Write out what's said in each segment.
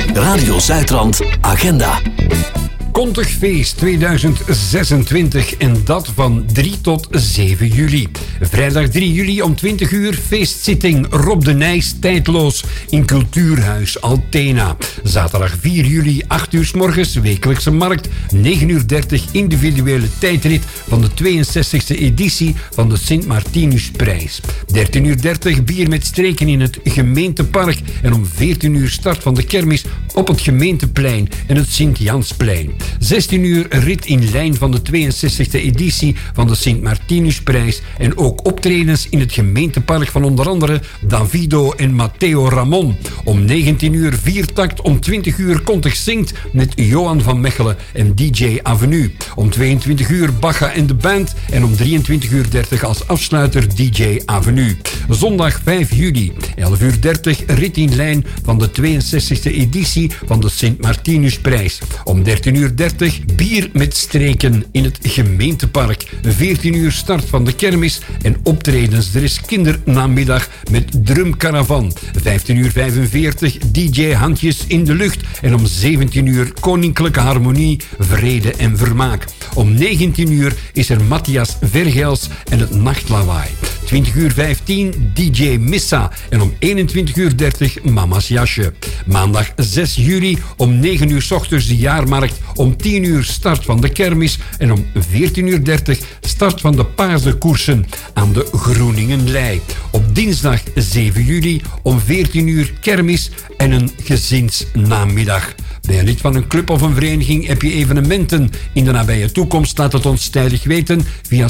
Radio Zuidrand Agenda. Kontig feest 2026 en dat van 3 tot 7 juli. Vrijdag 3 juli om 20 uur feestzitting Rob de Nijs tijdloos in Cultuurhuis Altena. Zaterdag 4 juli 8 uur 's morgens wekelijkse markt. 9:30 individuele tijdrit van de 62e editie van de Sint-Martinusprijs. 13:30 bier met streken in het gemeentepark en om 14 uur start van de kermis op het gemeenteplein en het Sint-Jansplein. 16 uur rit in lijn van de 62e editie van de Sint-Martinusprijs en ook optredens in het gemeentepark van onder andere Davido en Matteo Ramon. Om 19 uur viertakt, om 20 uur Kontig zingt met Johan van Mechelen en DJ Avenue. Om 22 uur Bacha en de band en om 23:30 als afsluiter DJ Avenue. Zondag 5 juli, 11:30 rit in lijn van de 62e editie van de Sint-Martinusprijs. Om 13:30 bier met streken in het gemeentepark. 14 uur start van de kermis en optredens. Er is kindernamiddag met drumcaravan. 15:45 DJ Handjes in de lucht. En om 17 uur Koninklijke Harmonie, Vrede en Vermaak. Om 19 uur is er Matthias Vergels en het Nachtlawaai. 20:15 DJ Missa en om 21:30 Mama's Jasje. Maandag 6 juli om 9 uur 's ochtends de jaarmarkt. Om 10 uur start van de kermis en om 14:30 start van de paardenkoersen aan de Groeningenlei. Op dinsdag 7 juli om 14 uur kermis en een gezinsnamiddag. Ben je lid van een club of een vereniging? Heb je evenementen in de nabije toekomst? Laat het ons tijdig weten via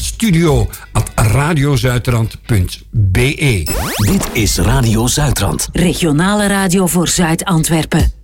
studio@radiozuidrand.be. Dit is Radio Zuidrand. Regionale radio voor Zuid-Antwerpen.